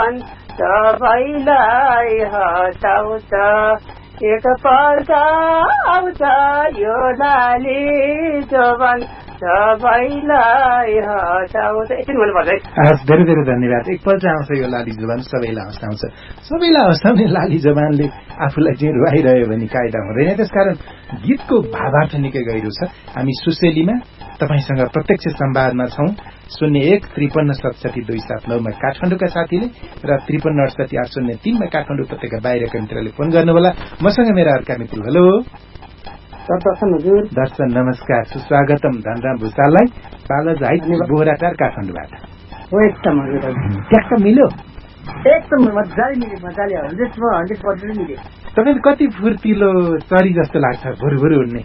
जोबन सबैलाई हँसाउँछ एक पल्ट आउँछ यो लाली जोबन सबैलाई हँसाउँछ। एकछिन भन्नुपर्छ है। धेरै धेरै धन्यवाद। एकपल्ट आउँछ यो लाली जोबान सबैलाई हँसाउँछ। सबैलाई हँसाउने लाली जोबानले आफूलाई चाहिँ रुवाइरह्यो भने कायदा हुँदैन। त्यसकारण गीतको भावार्थ निकै गहिरो छ। हामी सुसेलीमा तपाईसँग प्रत्यक्ष संवादमा छौं। 01-53-67-279 मा काठमाडौँका साथीले र 53-68-803 मा काठमाडौँ उपत्यका बाहिरका मित्रले फोन गर्नुहोला। मसँग मेरा अर्का मित्र। हेलो दर्शन हजुर। दर्शन नमस्कार, सुस्वागतम धनराम भुसाललाई बालज हाइट बोहराटार काठमाडौँबाट। हो एकदम हजुर। ट्याक्क मिल्यो? एकदम मजाले मिल्यो, मजाले 100% मिल्यो। तपाईँ कति फुर्तिलो चरी जस्तो लाग्छ भुरभुर उड्ने।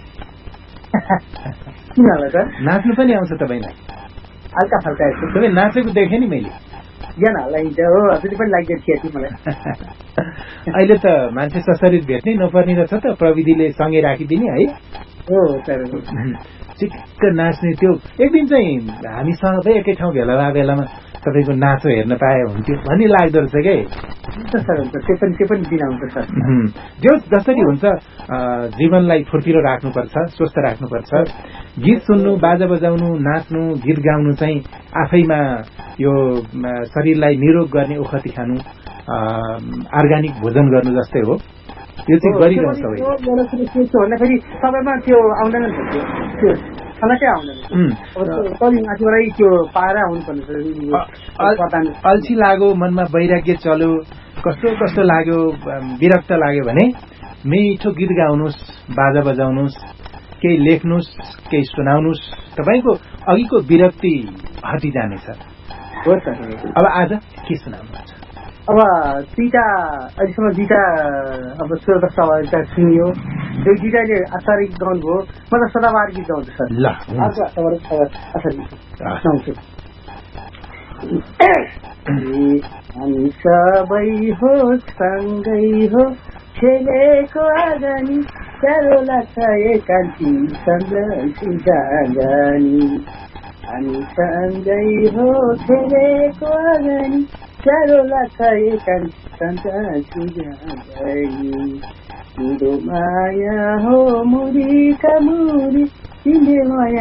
किन होला सर? नाच्नु पनि आउँछ तपाईँलाई? हल्का फल्का तपाईँ नाचेको देखेँ नि मैले। ज्ञान हल्लाइन्छ हो, हजुर पनि लाग्दैन थियो मलाई। अहिले त मान्छे सशरीर भेट्नै नपर्ने रहेछ त, प्रविधिले सँगै राखिदिने है। हो सर। चिक्क नाच्ने त्यो एक दिन चाहिँ हामी सबै एकै ठाउँ भेला बेलामा तपाईँको नाचो हेर्न पाए हुन्थ्यो भन्ने लाग्दो रहेछ के। त्यो पनि दिन आउँछ सर। जो जसरी हुन्छ जीवनलाई फुर्तिलो राख्नुपर्छ, स्वस्थ राख्नुपर्छ। गीत सुन्नु, बाजा बजाउनु, नाच्नु, गीत गाउनु चाहिँ आफैमा यो शरीरलाई निरोग गर्ने ओखती खानु, अर्ग्यानिक भोजन गर्नु जस्तै हो। यो चाहिँ गरिरहन्छ सबै। भन्दाखेरि सबैमा त्यो आउँदैन त्यो समस्या आउँदैन। माथिबाटै त्यो पारा हुनुपर्ने। अल्छी लाग्यो, मनमा वैराग्य चल्यो, कस्तो कस्तो लाग्यो, विरक्त लाग्यो भने मिठो गीत गाउनुहोस्, बाजा बजाउनुहोस्, केही लेख्नुहोस्, केही सुनाउनुहोस्, तपाईँको अघिको विरक्ति हटिजानेछ। अब आज के सुनाउनुहुन्छ? अब अहिलेसम्म दुईटा अब स्वर सवालका सुनियो। त्यो दुईटाले आचारिक गाउनु भयो। म त सदाबार गीत गाउँछु सर। ल हामी सबै हो सँगै हो खेलेको आगानी प्यारो लाग्छ एकान्ती सँगै जागानी। हामी सँगै हो खेलेको आगानी प्यारो लाग्छ एकान्ती सँगै जागानी। मेरो माया हो मुरीका मुरी तिमीले माया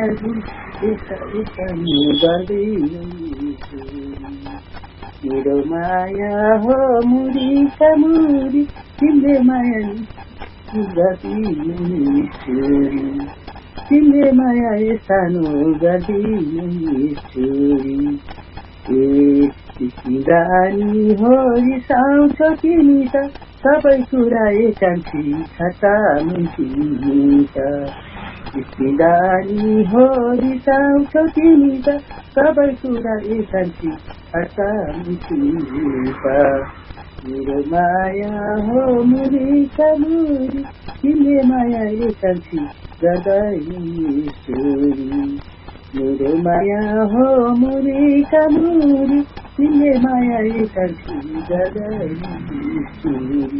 मेरो माया हो मुरीका मुरी तिमीले माया तिमीले माया सानो गर्दिनी हो रिसाउँछ तिमी त सबै कुरा एकान्ती खाता मुन्टिन्छ। स्पिदानी हो रिसाउँछ तिमी त सबै कुरा एकान्ती खाता मुन्टिन्छ। मेरो माया हो मुरीका मुरी तिमीले माया एकान्ती गर्दैन चोरी। मेरो माया हो मुरीका मुरी तिमीले माया एकान्ती गर्दैन चोरी।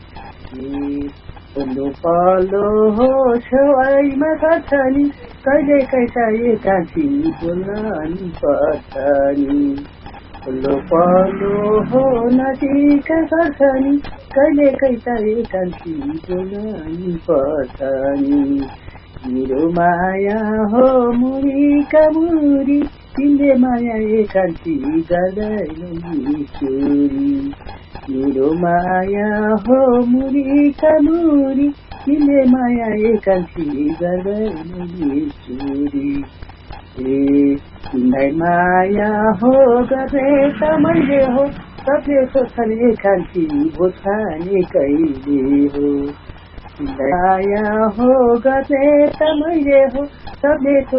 पल्लो पल्लो हो छेउमा पर्छ नि कहिले कैसा एकान्ती बोल्न नि पर्छ नि। पल्लो पल्लो हो नजिक पर्छ नि कहिले कैसा एकान्ती बोल्न नि पर्छ नि। मेरो माया हो मुरीका मुरी तिमीले माया एकान्ती गर्दैन नि चोरी। मेरो माया हो मुरीका मुरी तिमीले माया एकान्ती गर्दैन नि चोरी। तिमीलाई माया हो गर्ने त मैले हो सबले सोच्छन् एकान्ती भोछाने कहिले हो। तिमीलाई माया हो गर्ने त मैले हो सबले